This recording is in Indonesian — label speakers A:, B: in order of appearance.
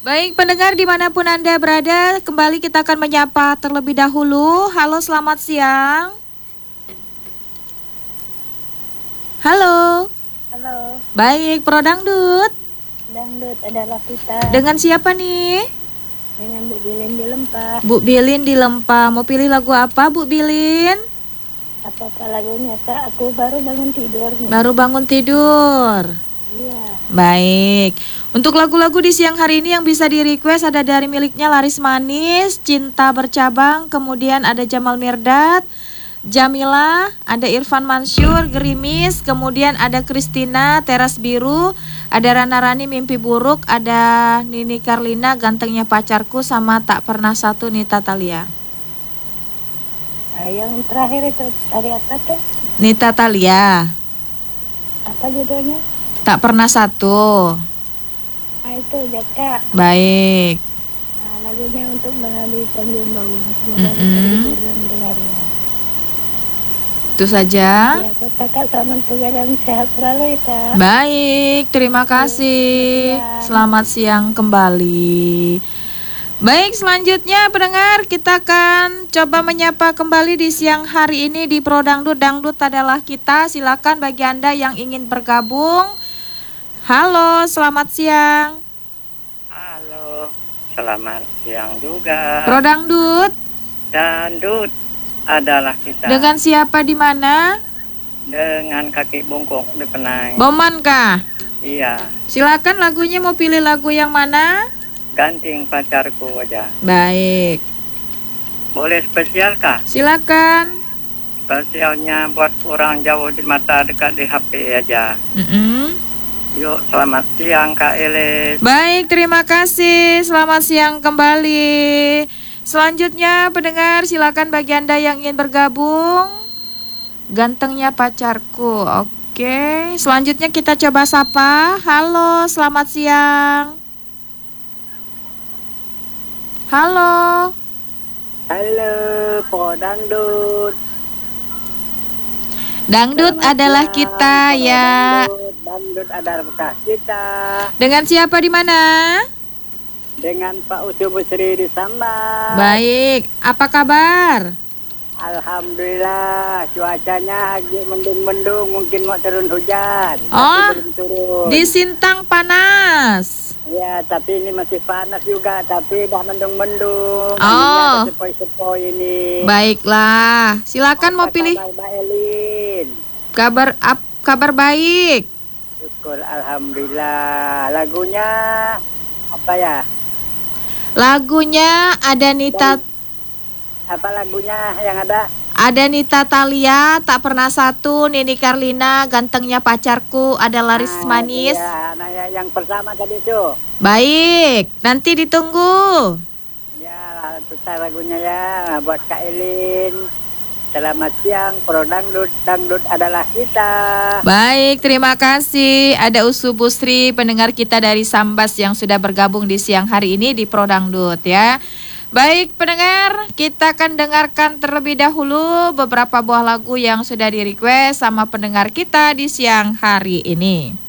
A: Baik pendengar dimanapun Anda berada, kembali kita akan menyapa terlebih dahulu. Halo, selamat siang. Halo.
B: Halo,
A: Baik, Pro Dangdut.
B: dangdut adalah kita
A: Dengan siapa nih?
B: dengan Bu Bilin di Lempah.
A: Bu Bilin di Lempah. Mau pilih lagu apa, Bu Bilin?
B: Apa-apa lagunya Kak? Aku baru bangun tidur nih.
A: Baru bangun tidur.
B: Iya.
A: Baik. Untuk lagu-lagu di siang hari ini yang bisa di-request ada dari miliknya Laris Manis, Cinta Bercabang, kemudian ada Jamal Mirdad, Jamila, ada Irfan Mansur, Gerimis, kemudian ada Kristina, Teras Biru, ada Rana Rani, Mimpi Buruk, ada Nini Karlina, Gantengnya Pacarku, sama Tak Pernah Satu, Nita Talia.
B: Nah, yang terakhir itu tadi apa Teh?
A: Nita Talia,
B: Apa judulnya?
A: Tak Pernah Satu.
B: Nah itu ya Kak.
A: Baik.
B: Nah, lagunya untuk mengalih Tanjung Bawang. Semoga terhibur dan dengarnya.
A: Itu saja.
B: Ya, Kakak selamat begadang, sehat selalu ya Kak.
A: Baik, terima kasih. Selamat siang kembali. Baik, selanjutnya pendengar, kita akan coba menyapa kembali di siang hari ini di Pro Dangdut. Dangdut adalah kita. Silakan bagi Anda yang ingin bergabung. Halo, selamat siang.
C: Halo, selamat siang juga.
A: Pro Dangdut.
C: Dangdut adalah kita.
A: Dengan siapa di mana?
C: Dengan kaki bungkuk di Penang.
A: Boman kah?
C: Iya,
A: Silakan lagunya, mau pilih lagu yang mana?
C: Ganting Pacarku aja.
A: Baik,
C: Boleh spesial kah?
A: silakan.
C: Spesialnya buat orang jauh di mata, dekat di HP aja. Yuk, selamat siang Kak Elis.
A: Baik, terima kasih. Selamat siang kembali. Selanjutnya pendengar, silakan bagi Anda yang ingin bergabung. Gantengnya Pacarku. Oke, selanjutnya kita coba sapa. Halo, selamat siang. Halo.
C: Halo, Po Dangdut.
A: Dangdut
C: Selamat
A: adalah
C: siang,
A: kita
C: Po
A: ya.
C: Dangdut adalah kita.
A: Dengan siapa di mana?
C: Dengan Pak Ucu Busri di Sambal.
A: Baik, apa kabar?
C: Alhamdulillah, cuacanya lagi mendung-mendung, mungkin mau turun hujan.
A: Oh,
C: tapi belum turun.
A: Di Sintang panas.
C: Ya, tapi ini masih panas juga, tapi dah mendung-mendung.
A: Oh.
C: Anginnya sepoi-sepoi ini.
A: Baiklah, silakan mau
C: Apa
A: pilih
C: kabar, Mbak Elin?
A: kabar baik.
C: Syukur, alhamdulillah. Lagunya apa ya?
A: Lagunya ada
C: Apa lagunya yang ada?
A: Ada Nita Talia, Tak Pernah Satu, Nini Karlina, Gantengnya Pacarku, ada Laris Manis.
C: Ya, nah yang pertama tadi itu.
A: Baik, nanti ditunggu.
C: Ya, putar lagunya ya buat Kak Elin. Selamat siang, Pro Dangdut. Dangdut adalah kita.
A: Baik, terima kasih. Ada Usu Busri, pendengar kita dari Sambas yang sudah bergabung di siang hari ini di Pro Dangdut ya. Baik pendengar, kita akan dengarkan terlebih dahulu beberapa buah lagu yang sudah di-request sama pendengar kita di siang hari ini.